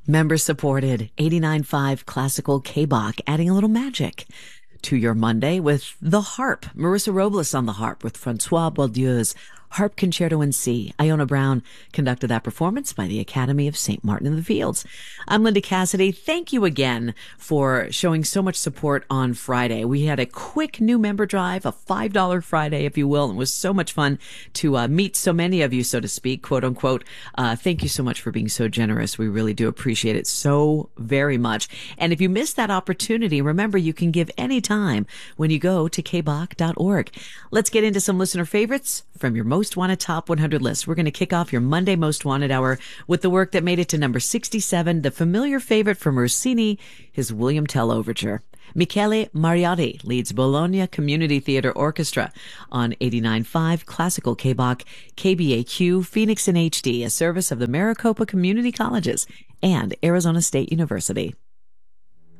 Member supported 89.5 Classical K-Bach, adding a little magic to your Monday with the harp. Marissa Robles on the harp with Francois Baudieu's Harp Concerto in C. Iona Brown conducted that performance by the Academy of St. Martin in the Fields. I'm Linda Cassidy. Thank you again for showing so much support on Friday. We had a quick new member drive, a $5 Friday, if you will. It was so much fun to meet so many of you, so to speak, quote unquote. Thank you so much for being so generous. We really do appreciate it so very much. And if you missed that opportunity, remember you can give anytime when you go to kbach.org. Let's get into some listener favorites from your Most Wanted Top 100 list. We're going to kick off your Monday Most Wanted Hour with the work that made it to number 67, the familiar favorite from Rossini, his William Tell Overture. Michele Mariotti leads Bologna Community Theater Orchestra on 89.5 Classical K-Bach, KBAQ, Phoenix in HD, a service of the Maricopa Community Colleges and Arizona State University.